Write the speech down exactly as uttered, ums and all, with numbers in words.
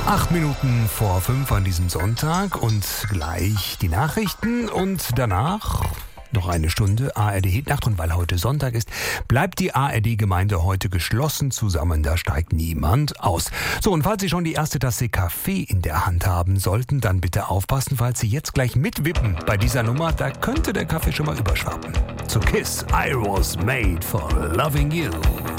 Acht Minuten vor fünf an diesem Sonntag und gleich die Nachrichten und danach noch eine Stunde A R D Hitnacht. Und weil heute Sonntag ist, bleibt die A R D-Gemeinde heute geschlossen zusammen. Da steigt niemand aus. So, und falls Sie schon die erste Tasse Kaffee in der Hand haben sollten, dann bitte aufpassen, falls Sie jetzt gleich mitwippen bei dieser Nummer, da könnte der Kaffee schon mal überschwappen. Zu Kiss, I was made for loving you.